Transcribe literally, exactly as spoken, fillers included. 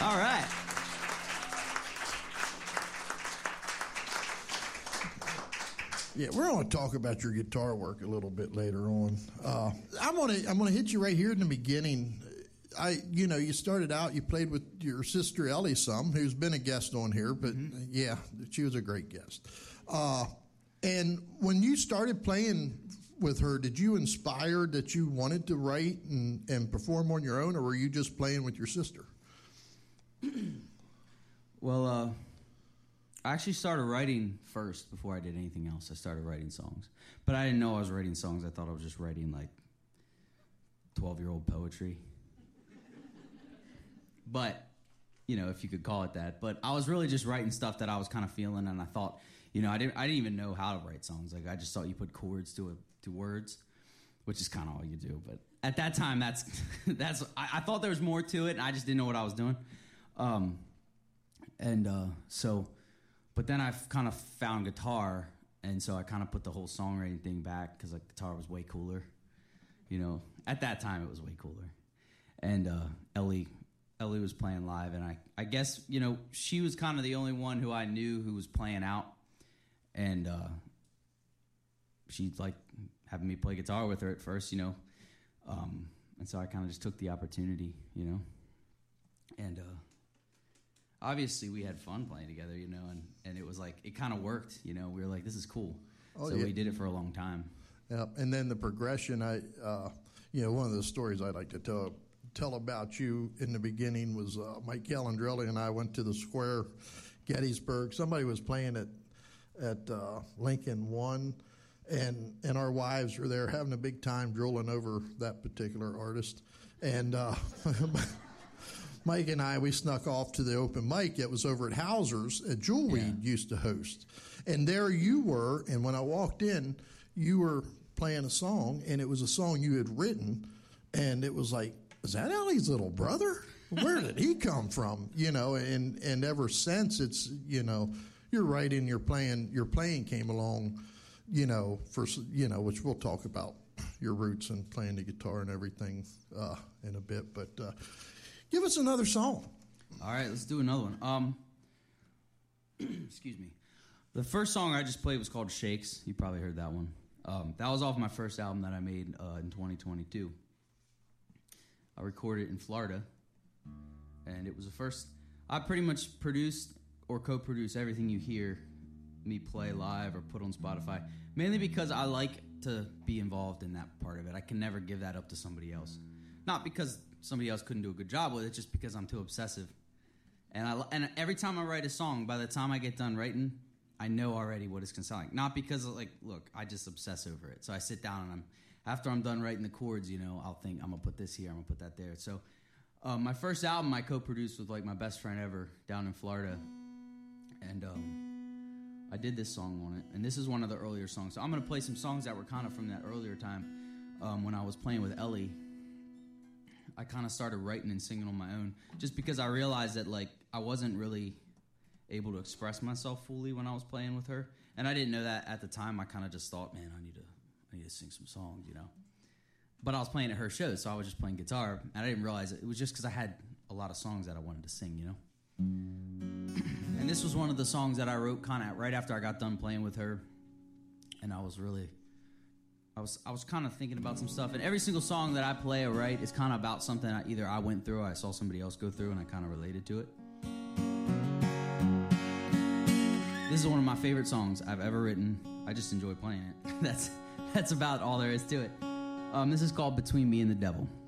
All right. Yeah, we're going to talk about your guitar work a little bit later on. Uh, I'm going to I'm going to hit you right here in the beginning. I, you know, you started out, you played with your sister Ellie some, who's been a guest on here, but mm-hmm. yeah, she was a great guest. Uh, and when you started playing with her, did you inspire that you wanted to write and, and perform on your own, or were you just playing with your sister? Well, uh, I actually started writing first before I did anything else. I started writing songs. But I didn't know I was writing songs. I thought I was just writing, like, twelve-year-old poetry. But, you know, if you could call it that. But I was really just writing stuff that I was kind of feeling, and I thought, you know, I didn't I didn't even know how to write songs. Like, I just thought you put chords to a, to words, which is kind of all you do. But at that time, that's, that's I, I thought there was more to it, and I just didn't know what I was doing. Um, and uh, so... But then I kind of found guitar, and so I kind of put the whole songwriting thing back because like guitar was way cooler. You know, at that time it was way cooler. And uh, Ellie, Ellie was playing live, and I, I guess you know she was kind of the only one who I knew who was playing out, and uh, she like having me play guitar with her at first, you know, um, and so I kind of just took the opportunity, you know, and. Uh, Obviously, we had fun playing together, you know, and, and it was like, it kind of worked, you know. We were like, this is cool. Oh, so yeah. We did it for a long time. Yeah, and then the progression, I, uh, you know, one of the stories I'd like to tell tell about you in the beginning was uh, Mike Calandrelli and I went to the Square, Gettysburg. Somebody was playing at at uh, Lincoln One, and and our wives were there having a big time drooling over that particular artist, and. Uh, Mike and I, we snuck off to the open mic. It was over at Hauser's at Jewelweed yeah. used to host. And there you were, and when I walked in, you were playing a song, and it was a song you had written, and it was like, is that Ellie's little brother? Where did he come from? You know, and, and ever since it's, you know, you're writing, you're playing, your playing came along, you know, for, you know, which we'll talk about your roots and playing the guitar and everything uh, in a bit, but... Uh, Give us another song. All right, let's do another one. Um, excuse me. The first song I just played was called Shakes. You probably heard that one. Um, that was off my first album that I made uh, in twenty twenty-two. I recorded it in Florida, and it was the first... I pretty much produced or co-produced everything you hear me play live or put on Spotify, mainly because I like to be involved in that part of it. I can never give that up to somebody else. Not because... somebody else couldn't do a good job with it, just because I'm too obsessive. And I and every time I write a song, by the time I get done writing, I know already what it's going to sound like. Not because, of like, look, I just obsess over it. So I sit down and I'm after I'm done writing the chords, you know, I'll think, I'm going to put this here, I'm going to put that there. So um, my first album I co-produced with, like, my best friend ever down in Florida. And um, I did this song on it. And this is one of the earlier songs. So I'm going to play some songs that were kind of from that earlier time um, when I was playing with Ellie. I kind of started writing and singing on my own just because I realized that, like, I wasn't really able to express myself fully when I was playing with her. And I didn't know that at the time. I kind of just thought, man, I need to I need to sing some songs, you know. But I was playing at her shows, so I was just playing guitar. And I didn't realize it. It was just because I had a lot of songs that I wanted to sing, you know. And this was one of the songs that I wrote kind of right after I got done playing with her. And I was really... I was I was kind of thinking about some stuff, and every single song that I play or write is kind of about something I, either I went through or I saw somebody else go through, and I kind of related to it. This is one of my favorite songs I've ever written. I just enjoy playing it. that's that's about all there is to it. Um, this is called Between Me and the Devil.